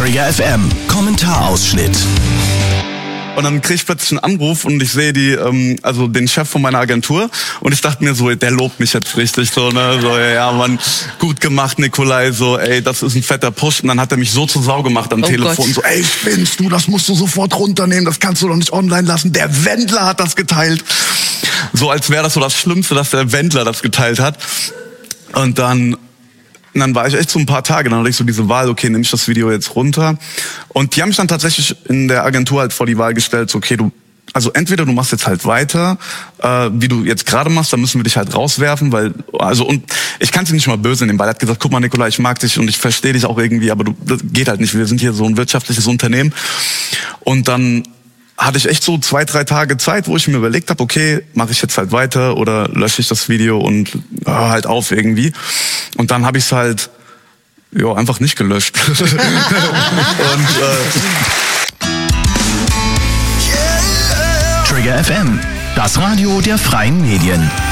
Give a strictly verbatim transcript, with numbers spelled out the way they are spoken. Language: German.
Trigger F M, Kommentarausschnitt. Und dann krieg ich plötzlich einen Anruf und ich sehe die, ähm, also den Chef von meiner Agentur und ich dachte mir so, der lobt mich jetzt richtig so, ne, so, ja, Mann, gut gemacht, Nikolai, so, ey, das ist ein fetter Push. Und dann hat er mich so zur Sau gemacht am Oh Telefon, Gott. so, ey, spinnst du, das musst du sofort runternehmen, das kannst du doch nicht online lassen. Der Wendler hat das geteilt. So, als wäre das so das Schlimmste, dass der Wendler das geteilt hat. Und dann Und dann war ich echt so ein paar Tage, dann hatte ich so diese Wahl, okay, nehme ich das Video jetzt runter? Und die haben mich dann tatsächlich in der Agentur halt vor die Wahl gestellt, so, okay, du, also entweder du machst jetzt halt weiter, äh, wie du jetzt gerade machst, dann müssen wir dich halt rauswerfen, weil, also, und ich kann sie nicht mal böse nehmen, weil er hat gesagt, guck mal, Nikolai, ich mag dich und ich verstehe dich auch irgendwie, aber du, das geht halt nicht, wir sind hier so ein wirtschaftliches Unternehmen. Und dann hatte ich echt so zwei, drei Tage Zeit, wo ich mir überlegt habe, okay, mache ich jetzt halt weiter oder lösche ich das Video und hör halt auf irgendwie. Und dann habe ich es halt ja einfach nicht gelöscht. und äh, Trigger F M, das Radio der freien Medien.